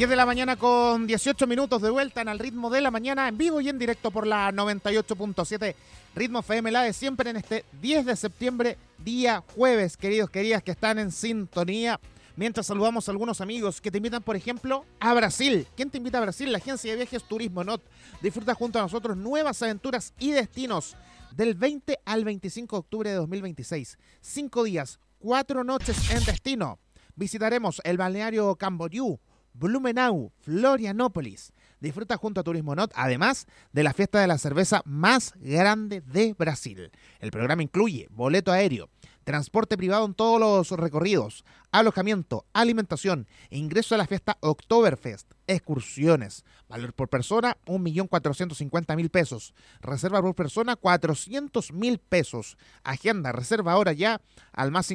10 de la mañana con 18 minutos de vuelta en Al Ritmo de la Mañana, en vivo y en directo por la 98.7 Ritmo FM, la de siempre, en este 10 de septiembre, día jueves, queridos, queridas que están en sintonía. Mientras saludamos a algunos amigos que te invitan, por ejemplo, a Brasil. ¿Quién te invita a Brasil? La agencia de viajes Turismo Not. Disfruta junto a nosotros nuevas aventuras y destinos del 20 al 25 de octubre de 2026. 5 días, 4 noches en destino. Visitaremos el balneario Camboriú, Blumenau, Florianópolis. Disfruta junto a Turismo Not, además de la fiesta de la cerveza más grande de Brasil. El programa incluye boleto aéreo, transporte privado en todos los recorridos, alojamiento, alimentación, ingreso a la fiesta Oktoberfest, excursiones. Valor por persona, 1.450.000 pesos. Reserva por persona, 400.000 pesos. Agenda, reserva ahora ya al más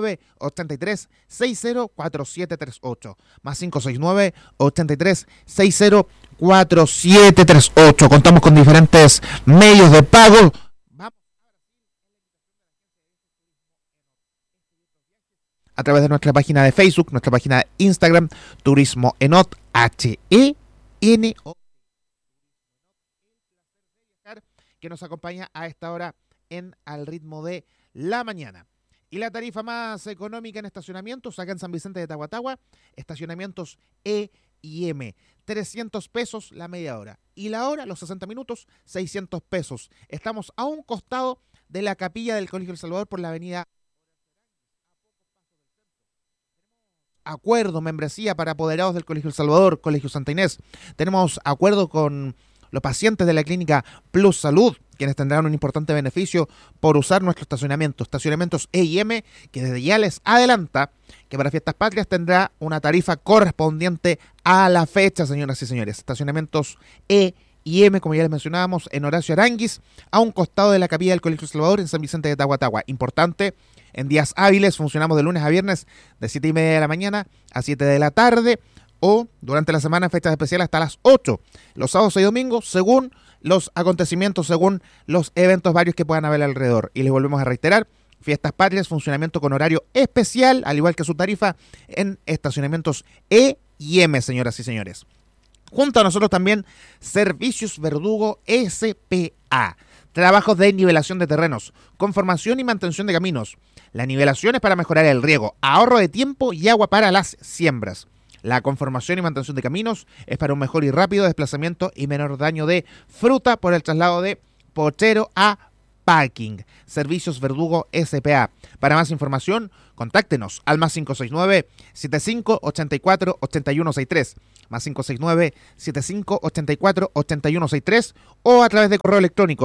569-83-60-4738. Más 569-83-60-4738. Contamos con diferentes medios de pago. A través de nuestra página de Facebook, nuestra página de Instagram, Turismo Enot, H-E-N-O, que nos acompaña a esta hora en Al Ritmo de la Mañana. Y la tarifa más económica en estacionamientos, acá en San Vicente de Tahuatahua, estacionamientos E y M, 300 pesos la media hora. Y la hora, los 60 minutos, 600 pesos. Estamos a un costado de la capilla del Colegio El Salvador por la avenida Acuerdo, membresía para apoderados del Colegio El Salvador, Colegio Santa Inés. Tenemos acuerdo con los pacientes de la clínica Plus Salud, quienes tendrán un importante beneficio por usar nuestro estacionamiento. Estacionamientos E y M, que desde ya les adelanta que para Fiestas Patrias tendrá una tarifa correspondiente a la fecha, señoras y señores. Estacionamientos E y M, como ya les mencionábamos, en Horacio Aranguis, a un costado de la capilla del Colegio El Salvador, en San Vicente de Tahuatahua. Importante, en días hábiles funcionamos de lunes a viernes de 7:30 de la mañana a 7 de la tarde, o durante la semana en fechas especiales hasta las 8, los sábados y domingos, según los acontecimientos, según los eventos varios que puedan haber alrededor. Y les volvemos a reiterar, Fiestas Patrias, funcionamiento con horario especial, al igual que su tarifa en estacionamientos E y M, señoras y señores. Junto a nosotros también Servicios Verdugo S.P.A. Trabajos de nivelación de terrenos, conformación y mantención de caminos. La nivelación es para mejorar el riego, ahorro de tiempo y agua para las siembras. La conformación y mantención de caminos es para un mejor y rápido desplazamiento y menor daño de fruta por el traslado de potrero a parking. Servicios Verdugo S.P.A. Para más información, contáctenos al más 569-7584-8163, más 569-7584-8163, o a través de correo electrónico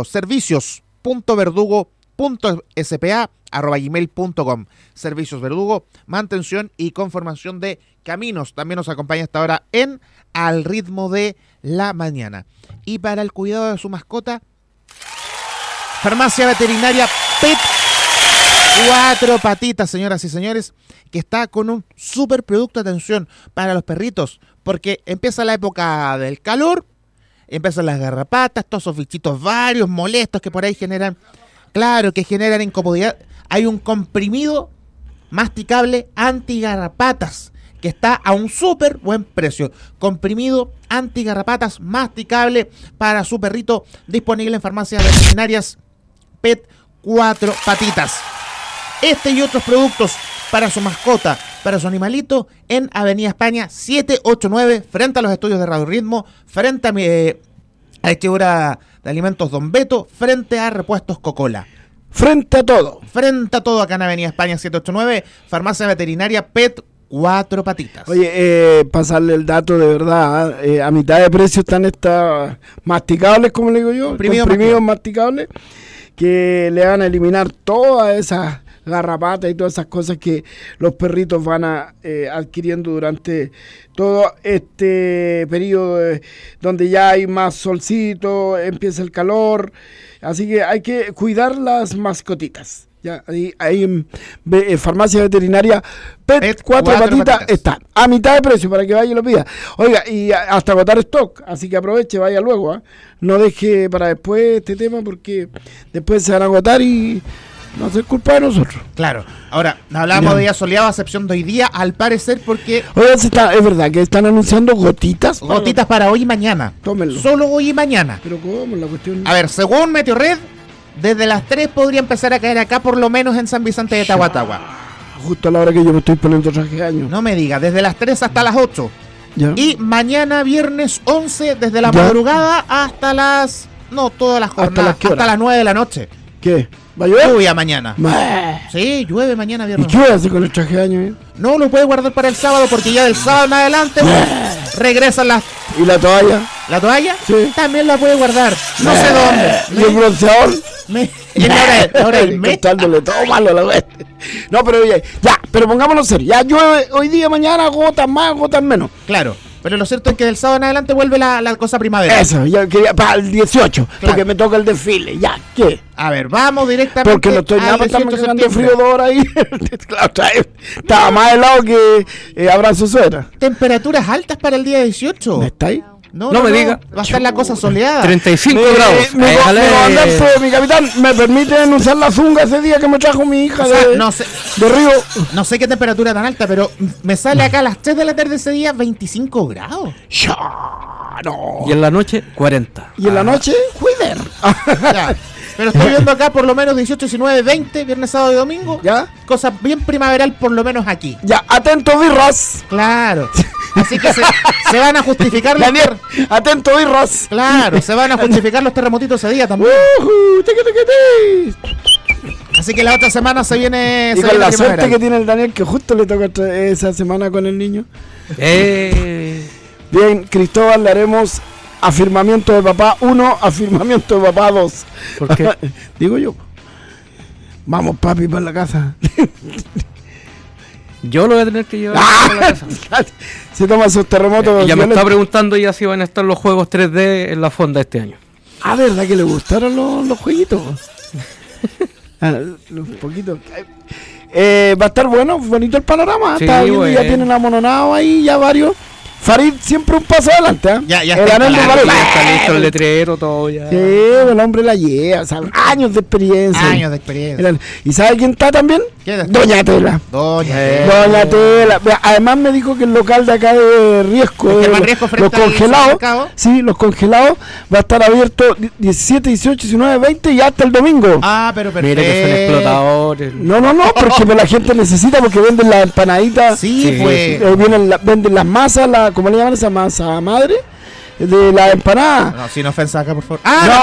servicios.verdugo.spa@gmail.com. Servicios Verdugo, mantención y conformación de caminos. También nos acompaña hasta ahora en Al Ritmo de la Mañana. Y para el cuidado de su mascota, Farmacia Veterinaria Pet 4 Patitas, señoras y señores, que está con un super producto de atención para los perritos, porque empieza la época del calor, empiezan las garrapatas, todos esos bichitos varios, molestos que por ahí generan, claro, que generan incomodidad. Hay un comprimido masticable antigarrapatas que está a un súper buen precio. Comprimido antigarrapatas masticable para su perrito, disponible en farmacias veterinarias Pet 4 Patitas. Este y otros productos para su mascota, para su animalito, en Avenida España 789, frente a los estudios de Radio Ritmo, frente a la distribuidora de alimentos Don Beto, frente a Repuestos Cocola. Frente a todo Acá en Avenida España 789, Farmacia Veterinaria Pet 4 Patitas. Oye, pasarle el dato de verdad, a mitad de precio están estas masticables, como le digo yo, comprimidos masticables, que le van a eliminar todas esas garrapatas y todas esas cosas que los perritos van adquiriendo durante todo este periodo donde ya hay más solcito, empieza el calor, así que hay que cuidar las mascotitas. Ya, ahí en farmacia veterinaria Pet 4 Patitas está a mitad de precio para que vaya y lo pida. Oiga, y hasta agotar stock, así que aproveche, vaya luego, no deje para después este tema, porque después se van a agotar y No es culpa de nosotros. Claro. Ahora, hablábamos de día soleado, a excepción de hoy día, al parecer, porque... Oye, es verdad que están anunciando gotitas. Gotitas para hoy y mañana. Tómenlo. Solo hoy y mañana. Pero ¿cómo la cuestión? A ver, según Meteorred, desde las 3 podría empezar a caer acá, por lo menos en San Vicente de Tahuatahua. Justo a la hora que yo me estoy poniendo traje de año. No me diga, desde las 3 hasta las 8. ¿Ya? Y mañana, viernes 11, desde la madrugada hasta las... No, todas las jornadas. Hasta las 9 de la noche. ¿Qué? ¿Va a llover? Lluvia mañana. Sí, llueve mañana viernes. ¿Y qué hace con el traje de año? No lo puede guardar para el sábado porque ya del sábado en adelante regresan las... ¿Y la toalla? ¿La toalla? Sí. También la puede guardar. No sé dónde. ¿Y el bronceador? Y ahora el mes. Contándole todo malo a la vez. No, pero oye, ya, pero pongámonos serio. Ya llueve hoy día, mañana, gotas más, gotas menos. Claro. Pero lo cierto es que del sábado en adelante vuelve la cosa primavera. Eso, ya quería para el 18, claro. Porque me toca el desfile. Ya, ¿qué? A ver, vamos directamente. Porque no estoy nada para estarme cagando frío 2 horas ahí. Claro, estaba más helado que Abrazo Suera. Temperaturas altas para el día 18. ¿Me está ahí? No me diga. Va a estar la cosa soleada. 35 grados. Mi capitán, ¿me permiten usar la zunga ese día que me trajo mi hija de Río? No sé qué temperatura tan alta, pero me sale acá a las 3 de la tarde ese día 25 grados. Ya, no. Y en la noche, 40. Y en la noche, cuider. Pero estoy viendo acá por lo menos 18, 19, 20, viernes, sábado y domingo. ¿Ya? Cosa bien primaveral por lo menos aquí. Ya, atento, birras. Claro. Así que se van a justificar los atento, birras. Claro, se van a justificar los terremotitos ese día también. Así que la otra semana se viene... Y con la suerte que tiene el Daniel, que justo le toca esa semana con el niño. Bien, Cristóbal, le haremos afirmamiento de papá 1, afirmamiento de papá 2. ¿Por qué? Digo yo. Vamos, papi, para la casa. Yo lo voy a tener que llevar a la casa. Se toma esos terremotos. Ya me está preguntando ya si van a estar los juegos 3D en la fonda este año. Ah, ¿verdad que le gustaron los jueguitos? Los poquitos. Va a estar bonito el panorama. Sí, ya tienen amononado ahí ya varios. Farid siempre un paso adelante, ¿eh? Ya está listo el letrero, todo ya. Sí, el hombre la lleva, o sea, años de experiencia. ¿Y sabe quién está también? Doña Tela. Doña Tela. Además me dijo que el local de acá de Riesco, los congelados, los congelados, va a estar abierto 17, 18, 19, 20 y hasta el domingo. Ah, pero perfecto. Mira que son explotadores. No, porque la gente necesita, porque venden las empanaditas. Sí, pues. Venden las masas, ¿cómo le llaman esa masa madre? De la empanada. No, sin ofensa acá, por favor.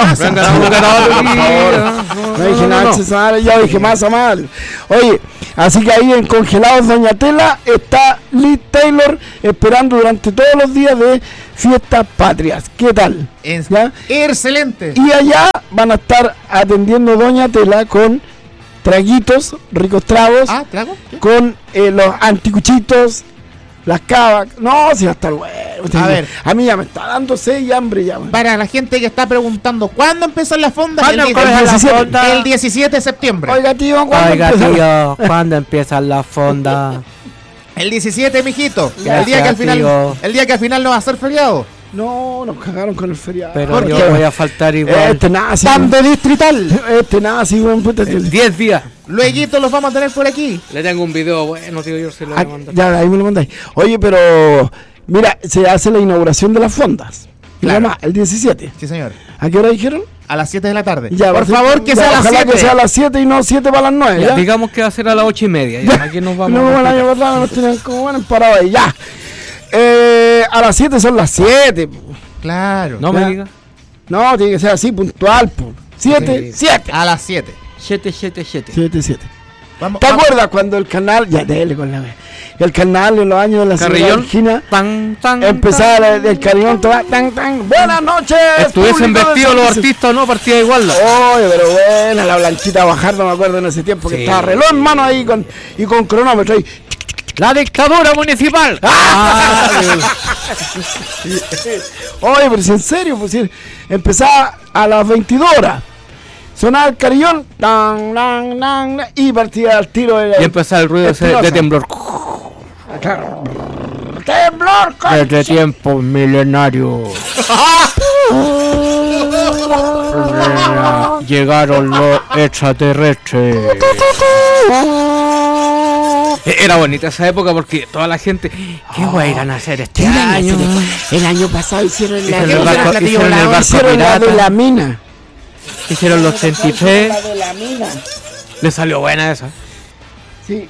No dije nada, ya dije masa madre. Oye, así que ahí en Congelados Doña Tela está Liz Taylor esperando durante todos los días de fiestas patrias. ¿Qué tal? Excelente. Y allá van a estar atendiendo Doña Tela con traguitos, ricos tragos. ¿Trago? Con los anticuchitos, las cavas. No, si va a estar bueno. A ver, a mí ya me está dando sed y hambre ya. Para la gente que está preguntando, ¿cuándo empiezan las fondas? El 17 de septiembre. Oiga, tío, ¿cuándo empiezan las fondas? El 17, mijito. Gracias, el día que al final no va a ser feriado. No, nos cagaron con el feriado. Pero yo voy a faltar igual. Bando distrital. 10 días. Lueguito los vamos a tener por aquí. Le tengo un video bueno, tío, yo se lo voy a mandar. Ya, ahí me lo mandáis. Oye, pero mira, se hace la inauguración de las fondas. Claro. El 17. Sí, señor. ¿A qué hora dijeron? A las 7 de la tarde. Ya, por favor, que sea a las 7. Ojalá que sea a las 7 y no 7 para las 9. Ya, digamos que va a ser a las 8:30. Ya. Aquí nos vamos. No, el año pasado nos tenían como van parados ahí. Ya. A las 7 son las 7. Claro. No me digas. No, tiene que ser así, puntual. 7. A las 7. 7. 7. ¿Te acuerdas cuando el canal, ya dele con la vez, el canal en los años de la Carrillón, Argentina empezaba el Carrillón, buenas noches. Estuviesen vestidos los artistas, no, partida de igualdad. Oye, pero buena, la Blanquita Bajardo, me acuerdo en ese tiempo, que estaba reloj en mano ahí con cronómetro ahí. La dictadura municipal. Oye, pero si en serio, pues empezaba a las 22 horas. Sonaba el carillón y partía al tiro y empezaba el ruido de temblor. Claro. ¡Temblor! Desde tiempos milenarios. Llegaron los extraterrestres. Era bonita esa época porque toda la gente, ¿qué guay irán a hacer este año? El año pasado hicieron la Hicieron el barco hicieron la de la mina. Hicieron los 33. La de la mina. Le salió buena esa. Sí.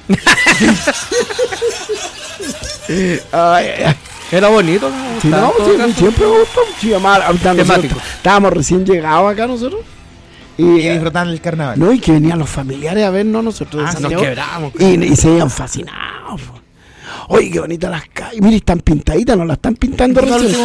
Ay, ay. Era bonito, ¿no? Sí, no, sí, siempre me gustó. Sí, temático. Estábamos recién llegados acá nosotros. Y disfrutando el carnaval. No, y que venían los familiares a vernos nosotros. Nos quebramos. Y se iban fascinados. Oye, qué bonitas las calles. Mira, están pintaditas, no las están pintando recién.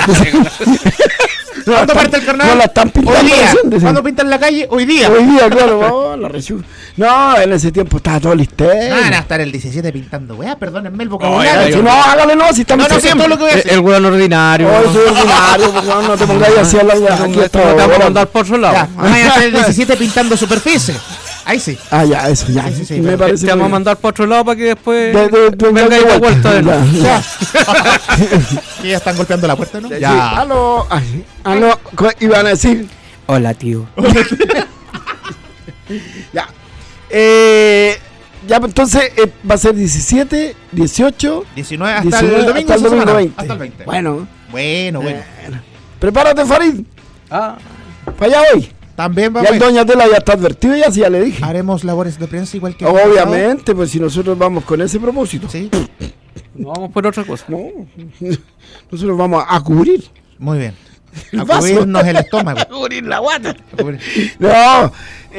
¿Cuándo parte el carnaval? No la están pintando hoy día. recién. ¿Cuándo pintan la calle? Hoy día. Hoy día, claro. Vamos, la recibo. No, en ese tiempo estaba todo listé. Van a estar el 17 pintando, weá, perdónenme el vocabulario. Si no, hágale no, si estamos no sé todo lo que voy a decir. El weón ordinario. Oh, soy ordinario, no te pongáis así a la weá. Aquí está. No te vamos a mandar por su lado. Van a estar el 17 pintando superficie. Ahí sí. Ah, ya, eso, ya. Sí, me parece. Te vamos a mandar por otro lado para que después venga y de vuelta de nuevo. Que ya están golpeando la puerta, ¿no? Ya. Aló. Aló. Iban a decir. Hola, tío. Ya. Ya, entonces va a ser 17, 18, 19 hasta 19, el domingo. hasta el domingo 20. Hasta el 20. Bueno. Bueno. Prepárate, Farid. Ah. Para allá hoy. También va Ya el Doña Tela ya está advertido, ya sí, ya le dije. haremos labores de prensa igual que... Obviamente, pues si nosotros vamos con ese propósito. Sí. No vamos por otra cosa. No, nosotros vamos a cubrir. Muy bien. El A vaso. cubrirnos el estómago. A cubrir la guata. A cubrir. No.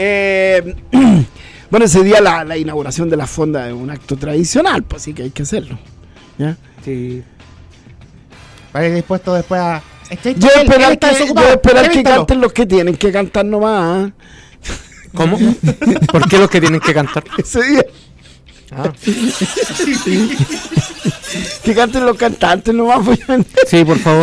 Bueno, ese día la inauguración de la fonda es un acto tradicional, pues sí que hay que hacerlo. ¿Ya? Sí. Para ir dispuesto después a... Yo esperar que canten los que tienen que cantar nomás. ¿Cómo? ¿Por qué los que tienen que cantar? Ese día. Ah. Que canten los cantantes nomás. Pues. Sí, por favor.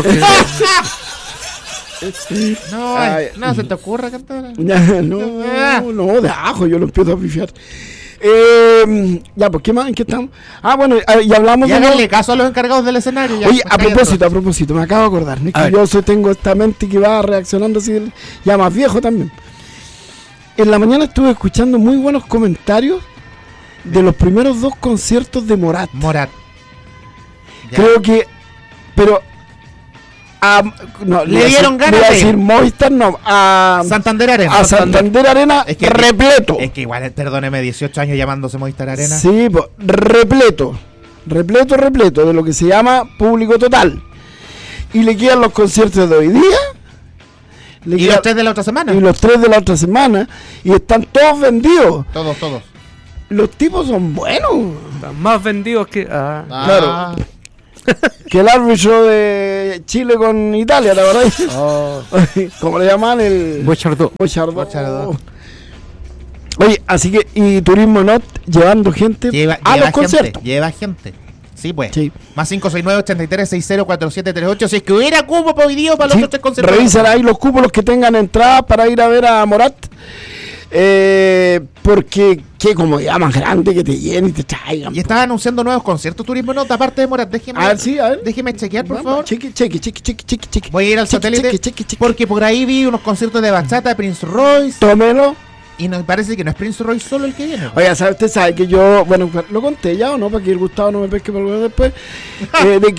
No se te ocurra cantar. No, de ajo, yo lo empiezo a pifiar. Ya, pues, ¿qué más? ¿En qué estamos? Ah, bueno, y hablamos Y háganle caso a los encargados del escenario. Ya, Oye, a propósito, me acabo de acordar. Es que yo tengo esta mente que va reaccionando así, ya más viejo también. En la mañana estuve escuchando muy buenos comentarios de los primeros 2 conciertos de Morat. Ya. Creo que, pero no, le dieron ganas de de decir Movistar, no, a Santander Arena. A Santander Arena, es que, repleto. Es que igual, perdóneme, 18 años llamándose Movistar Arena. Sí, pues, repleto de lo que se llama público total. Y le quedan los conciertos de hoy día. Y los 3 de la otra semana. Y los 3 de la otra semana. Y están todos vendidos. Todos. Los tipos son buenos. Están más vendidos que... Claro. Que el árbitro de Chile con Italia, ¿la verdad? Oh. ¿Cómo le llaman? El Bochardó. Oye, así que, y Turismo Not llevando gente a los conciertos. Lleva gente. Sí, pues. Sí. Más 569-8360-4738. Si es que hubiera cupo para hoy día para los otros 3 conciertos. Revisan ahí los cupos, los que tengan entrada para ir a ver a Morat. Porque qué comodidad más grande que te llenen y te traigan. Y estaba anunciando nuevos conciertos Turismo Nota, aparte de Morat. Déjeme, a ver. Déjeme chequear, por favor. Cheque. Voy a ir al satélite porque por ahí vi unos conciertos de bachata de Prince Royce. Tómelo. Y nos parece que no es Prince Royce solo el que viene. Oiga, usted sabe que yo, bueno, lo conté ya o no, para que el Gustavo no me pesque por lo menos después, de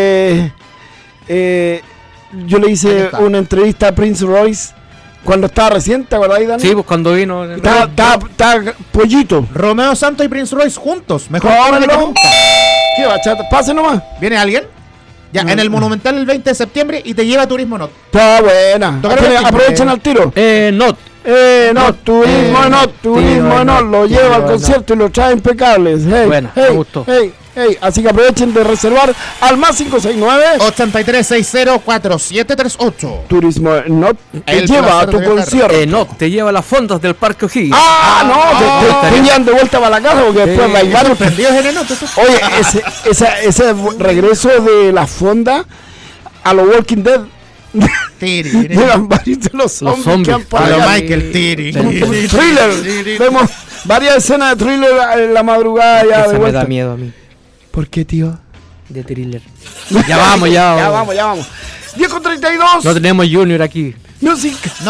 que yo le hice una entrevista a Prince Royce cuando estaba recién, ¿te acordáis, Dani? Sí, pues cuando vino. Estaba pollito. Romeo Santos y Prince Royce juntos. Mejor que nunca. ¿Qué bachata? Pase nomás. ¿Viene alguien? Ya, en el Monumental el 20 de septiembre y te lleva Turismo Not. Está buena. Aprovechen al tiro. Not. Turismo no, lo lleva al concierto y lo trae impecables. Bueno, me gustó. Así que aprovechen de reservar al más 569-8360-4738. Turismo no te lleva a tu concierto. No, te lleva a las fondas del Parque O'Higgins. Te llevan de vuelta para la casa porque después bailaron. Oye, ese regreso de la fonda a los Walking Dead. Llegan varios de los zombies que han a lo Michael Tiri. Thriller. Vemos varias escenas de Thriller en la madrugada ya de vuelta. Me da miedo a mí. ¿Por qué, tío? De Thriller. Ya vamos. 10:32. No tenemos Junior aquí. Music.